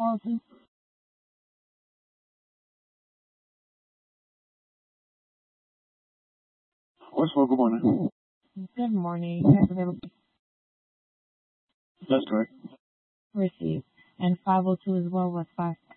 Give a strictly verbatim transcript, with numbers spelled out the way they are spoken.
four oh two? What's for good morning? Good morning. You have available That's correct. received. And five oh two as well was five